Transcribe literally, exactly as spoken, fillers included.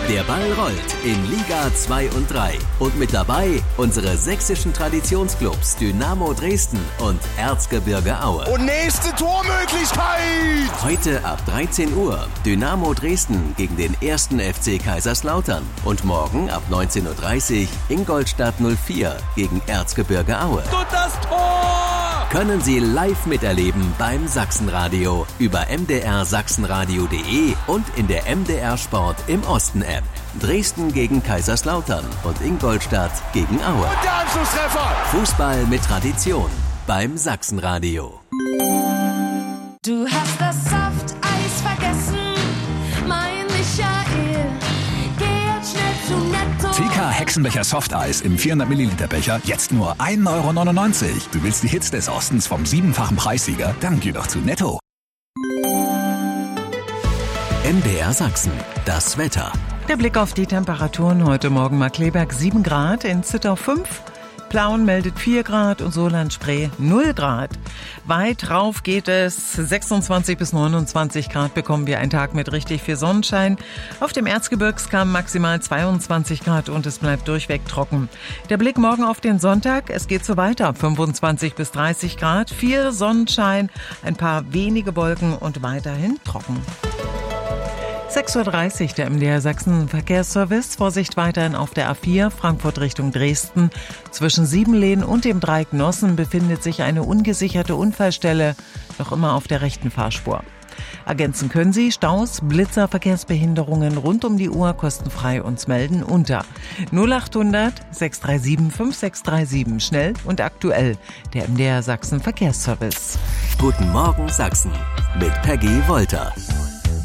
Der Ball rollt in Liga zwei und drei. Und mit dabei unsere sächsischen Traditionsclubs Dynamo Dresden und Erzgebirge Aue. Und nächste Tormöglichkeit! Heute ab dreizehn Uhr Dynamo Dresden gegen den ersten F C Kaiserslautern. Und morgen ab neunzehn Uhr dreißig Ingolstadt null vier gegen Erzgebirge Aue. Und das Tor! Können Sie live miterleben beim Sachsenradio über m d r sachsenradio punkt de und in der M D R Sport im Osten App. Dresden gegen Kaiserslautern und Ingolstadt gegen Aue. Und der Anschlusstreffer! Fußball mit Tradition beim Sachsenradio. Du hast das Softeis vergessen, mein Michael. Geh jetzt schnell zu Netto. T K Hexenbecher Softeis im vierhundert Milliliter Becher jetzt nur ein Euro neunundneunzig. Du willst die Hits des Ostens vom siebenfachen Preissieger? Dann geh doch zu Netto. M D R Sachsen, das Wetter. Der Blick auf die Temperaturen heute Morgen: Markkleeberg sieben Grad, in Zittau fünf, Plauen meldet vier Grad und Solandspree null Grad. Weit rauf geht es, sechsundzwanzig bis neunundzwanzig Grad bekommen wir einen Tag mit richtig viel Sonnenschein. Auf dem Erzgebirgskamm maximal zweiundzwanzig Grad und es bleibt durchweg trocken. Der Blick morgen auf den Sonntag: es geht so weiter, fünfundzwanzig bis dreißig Grad, viel Sonnenschein, ein paar wenige Wolken und weiterhin trocken. sechs Uhr dreißig, der M D R Sachsen Verkehrsservice. Vorsicht weiterhin auf der A vier, Frankfurt Richtung Dresden. Zwischen Siebenlehn und dem Dreieck Nossen befindet sich eine ungesicherte Unfallstelle, noch immer auf der rechten Fahrspur. Ergänzen können Sie: Staus, Blitzer, Verkehrsbehinderungen rund um die Uhr kostenfrei uns melden unter null achthundert sechs drei sieben fünf sechs drei sieben. Schnell und aktuell, der M D R Sachsen Verkehrsservice. Guten Morgen Sachsen mit Peggy Wolter.